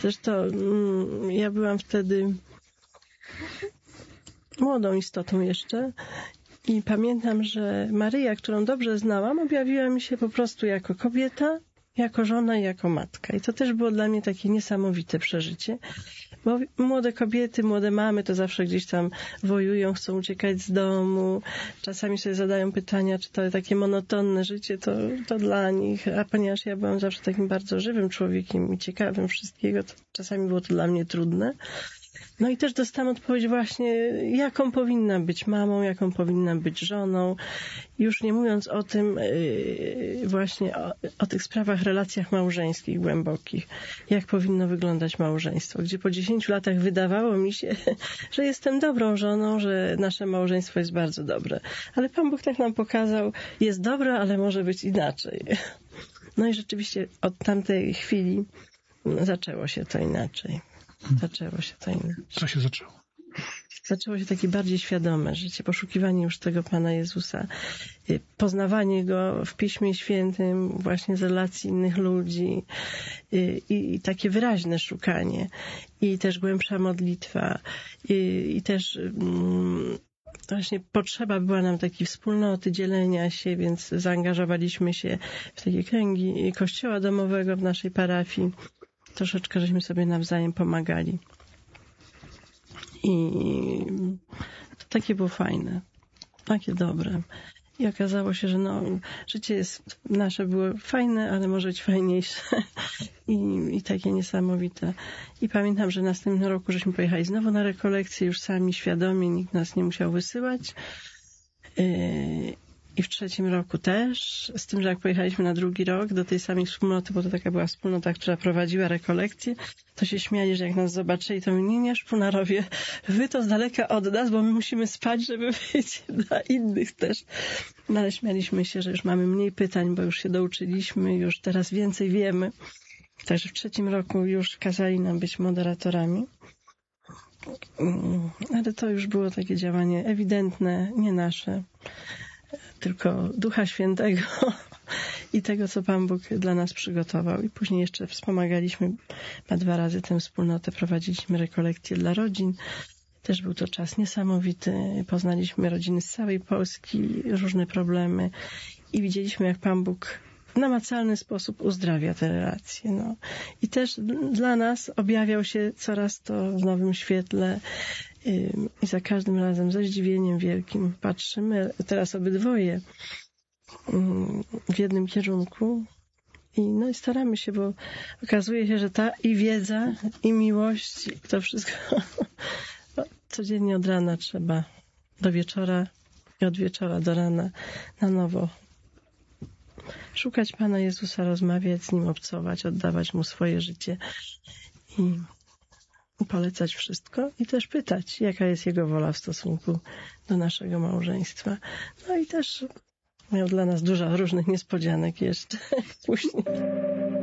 Zresztą ja byłam wtedy młodą istotą jeszcze i pamiętam, że Maryja, którą dobrze znałam, objawiła mi się po prostu jako kobieta, jako żona i jako matka. I to też było dla mnie takie niesamowite przeżycie, bo młode kobiety, młode mamy to zawsze gdzieś tam wojują, chcą uciekać z domu. Czasami sobie zadają pytania, czy to takie monotonne życie to dla nich. A ponieważ ja byłam zawsze takim bardzo żywym człowiekiem i ciekawym wszystkiego, to czasami było to dla mnie trudne. No i też dostałam odpowiedź właśnie, jaką powinna być mamą, jaką powinna być żoną. Już nie mówiąc o tym właśnie o tych sprawach, relacjach małżeńskich głębokich. Jak powinno wyglądać małżeństwo. Gdzie po 10 latach wydawało mi się, że jestem dobrą żoną, że nasze małżeństwo jest bardzo dobre. Ale Pan Bóg tak nam pokazał, jest dobre, ale może być inaczej. No i rzeczywiście od tamtej chwili zaczęło się to inaczej. Co się zaczęło? Zaczęło się takie bardziej świadome życie, poszukiwanie już tego Pana Jezusa, poznawanie Go w Piśmie Świętym, właśnie z relacji innych ludzi i takie wyraźne szukanie i też głębsza modlitwa i też właśnie potrzeba była nam takiej wspólnoty, dzielenia się, więc zaangażowaliśmy się w takie kręgi kościoła domowego w naszej parafii. Troszeczkę żeśmy sobie nawzajem pomagali. I to takie było fajne, takie dobre. I okazało się, że życie nasze było fajne, ale może być fajniejsze i takie niesamowite. I pamiętam, że następnym roku żeśmy pojechali znowu na rekolekcję, już sami świadomie, nikt nas nie musiał wysyłać. I w 3. roku też, z tym, że jak pojechaliśmy na 2. rok do tej samej wspólnoty, bo to taka była wspólnota, która prowadziła rekolekcje, to się śmiali, że jak nas zobaczyli, to mówili, nie, szpunarowie, wy to z daleka od nas, bo my musimy spać, żeby być dla innych też. No ale śmialiśmy się, że już mamy mniej pytań, bo już się douczyliśmy, już teraz więcej wiemy. Także w 3. roku już kazali nam być moderatorami. Ale to już było takie działanie ewidentne, nie nasze, tylko Ducha Świętego i tego, co Pan Bóg dla nas przygotował. I później jeszcze wspomagaliśmy 2 razy tę wspólnotę, prowadziliśmy rekolekcje dla rodzin. Też był to czas niesamowity. Poznaliśmy rodziny z całej Polski, różne problemy i widzieliśmy, jak Pan Bóg w namacalny sposób uzdrawia te relacje. I też dla nas objawiał się coraz to w nowym świetle i za każdym razem ze zdziwieniem wielkim patrzymy, teraz obydwoje w jednym kierunku i staramy się, bo okazuje się, że ta i wiedza, i miłość, i to wszystko codziennie od rana trzeba do wieczora i od wieczora do rana na nowo szukać Pana Jezusa, rozmawiać z Nim, obcować, oddawać Mu swoje życie i polecać wszystko i też pytać, jaka jest Jego wola w stosunku do naszego małżeństwa. No i też miał dla nas dużo różnych niespodzianek jeszcze później.